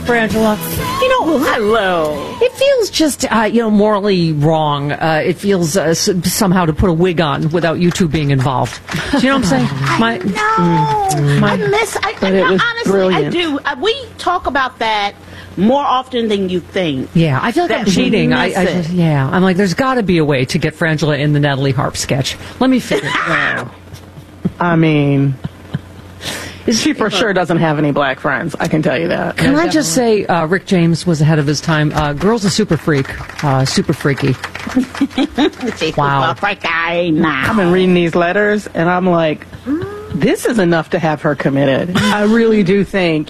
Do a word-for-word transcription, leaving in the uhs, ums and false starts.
Frangela. You know, hello. It feels just, uh, you know, morally wrong. Uh, it feels uh, s- somehow to put a wig on without you two being involved. Do you know what I'm saying? My, I know. My, I listen. I, but it was honestly, brilliant. I do. Uh, we talk about that more often than you think. Yeah, I feel like I'm cheating. I, I just, yeah, I'm like, there's got to be a way to get Frangela in the Natalie Harp sketch. Let me figure it out. I mean, she for sure doesn't have any black friends. I can tell you that. Can I just say, uh, Rick James was ahead of his time. Uh, girl's a super freak, uh, super freaky. Wow. I've been reading these letters, and I'm like, this is enough to have her committed. I really do think